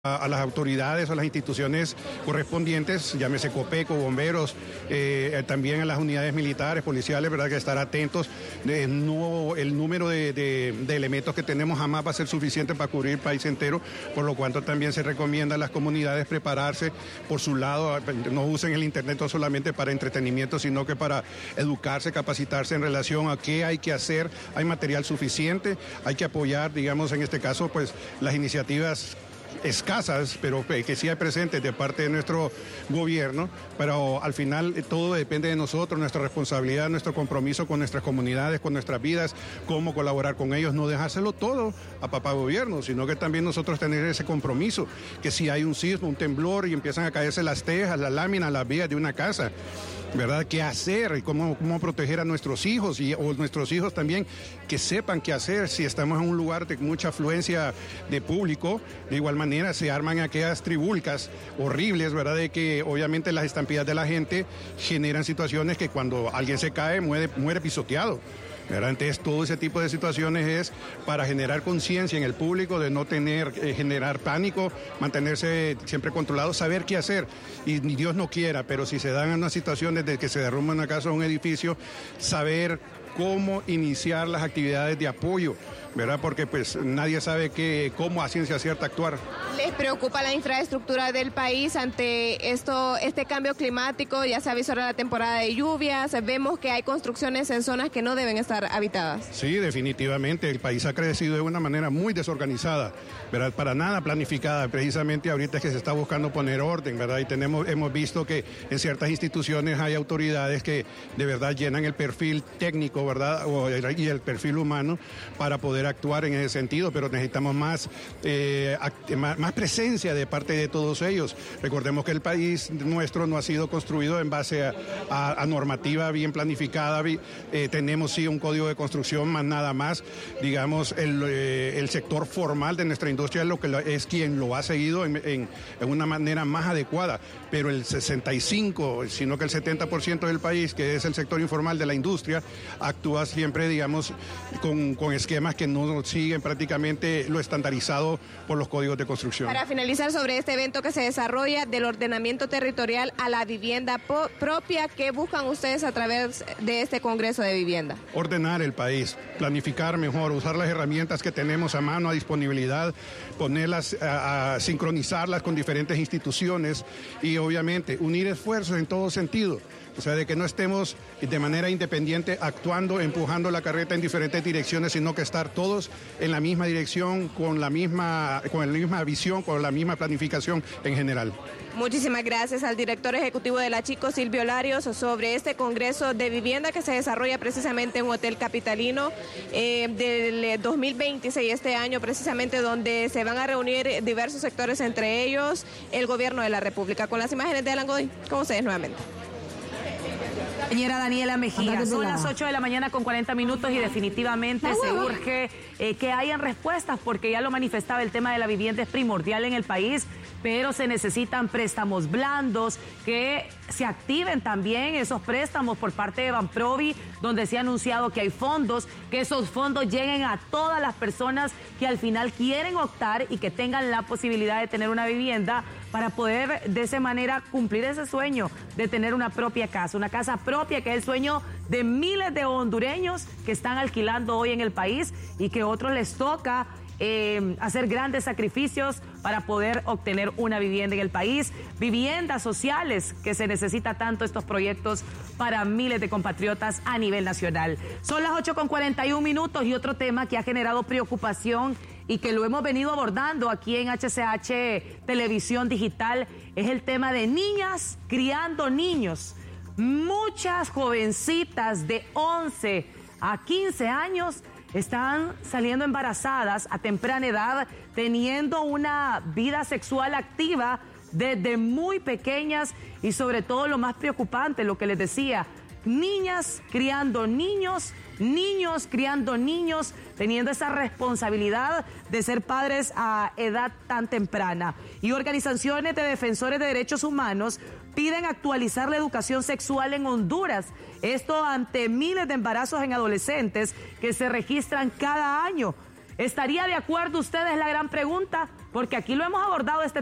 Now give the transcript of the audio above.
a las autoridades o las instituciones correspondientes, llámese Copeco, bomberos, también a las unidades militares, policiales, ¿verdad? Que estar atentos. El número de elementos que tenemos jamás va a ser suficiente para cubrir el país entero, por lo cual también se recomienda a las comunidades prepararse por su lado, no usen el internet no solamente para entretenimiento, sino que para educarse, capacitarse en relación a qué hay que hacer. Hay material suficiente, hay que apoyar, digamos, en este caso, pues las iniciativas escasas, pero que sí hay presentes de parte de nuestro gobierno, pero al final todo depende de nosotros, nuestra responsabilidad, nuestro compromiso con nuestras comunidades, con nuestras vidas, cómo colaborar con ellos, no dejárselo todo a papá gobierno, sino que también nosotros tener ese compromiso, que si hay un sismo, un temblor y empiezan a caerse las tejas, las láminas, las vigas de una casa, ¿verdad? ¿Qué hacer y cómo proteger a nuestros hijos o nuestros hijos también que sepan qué hacer si estamos en un lugar de mucha afluencia de público? De igual manera se arman aquellas tribulcas horribles, ¿verdad? De que obviamente las estampidas de la gente generan situaciones que cuando alguien se cae muere pisoteado, ¿verdad? Entonces todo ese tipo de situaciones es para generar conciencia en el público, de no generar pánico, mantenerse siempre controlado, saber qué hacer. Y ni Dios no quiera, pero si se dan unas situaciones de que se derrumba una casa o un edificio, saber cómo iniciar las actividades de apoyo, ¿verdad? Porque pues nadie sabe cómo a ciencia cierta actuar. ¿Les preocupa la infraestructura del país ante este cambio climático? Ya se avisora la temporada de lluvias, vemos que hay construcciones en zonas que no deben estar habitadas. Sí, definitivamente, el país ha crecido de una manera muy desorganizada, ¿verdad? Para nada planificada, precisamente ahorita es que se está buscando poner orden, ¿verdad? Y hemos visto que en ciertas instituciones hay autoridades que de verdad llenan el perfil técnico, ¿verdad? Y el perfil humano para poder actuar en ese sentido, pero necesitamos más presencia de parte de todos ellos. Recordemos que el país nuestro no ha sido construido en base a normativa bien planificada. Tenemos sí un código de construcción, más nada más. Digamos, el sector formal de nuestra industria es quien lo ha seguido en una manera más adecuada, pero el 65, sino que el 70% del país, que es el sector informal de la industria, actúa siempre, digamos, con esquemas que no siguen prácticamente lo estandarizado por los códigos de construcción. Para finalizar sobre este evento que se desarrolla del ordenamiento territorial a la vivienda propia, ¿qué buscan ustedes a través de este Congreso de Vivienda? Ordenar el país, planificar mejor, usar las herramientas que tenemos a mano, a disponibilidad, ponerlas, a sincronizarlas con diferentes instituciones y obviamente unir esfuerzos en todo sentido. O sea, de que no estemos de manera independiente actuando, empujando la carreta en diferentes direcciones, sino que estar todos en la misma dirección, con la misma visión, con la misma planificación en general. Muchísimas gracias al director ejecutivo de la Chico, Silvio Larios, sobre este Congreso de Vivienda que se desarrolla precisamente en un hotel capitalino del 2026, este año precisamente, donde se van a reunir diversos sectores, entre ellos el gobierno de la República. Con las imágenes de Alan Godoy, con ustedes nuevamente. Señora Daniela Mejía, son las 8 de la mañana con 40 minutos y definitivamente se urge que hayan respuestas, porque ya lo manifestaba, el tema de la vivienda es primordial en el país, pero se necesitan préstamos blandos, que se activen también esos préstamos por parte de Banprovi, donde se ha anunciado que hay fondos, que esos fondos lleguen a todas las personas que al final quieren optar y que tengan la posibilidad de tener una vivienda para poder de esa manera cumplir ese sueño de tener una propia casa, una casa propia, que es el sueño de miles de hondureños que están alquilando hoy en el país y que a otros les toca hacer grandes sacrificios para poder obtener una vivienda en el país, viviendas sociales que se necesita tanto estos proyectos para miles de compatriotas a nivel nacional. Son las 8:41 minutos y otro tema que ha generado preocupación y que lo hemos venido abordando aquí en HCH Televisión Digital es el tema de niñas criando niños. Muchas jovencitas de 11 a 15 años están saliendo embarazadas a temprana edad, teniendo una vida sexual activa desde muy pequeñas y sobre todo lo más preocupante, lo que les decía, niñas criando niños, niños criando niños, teniendo esa responsabilidad de ser padres a edad tan temprana. Y organizaciones de defensores de derechos humanos piden actualizar la educación sexual en Honduras. Esto ante miles de embarazos en adolescentes que se registran cada año. ¿Estaría de acuerdo usted? Es la gran pregunta. porque aquí lo hemos abordado este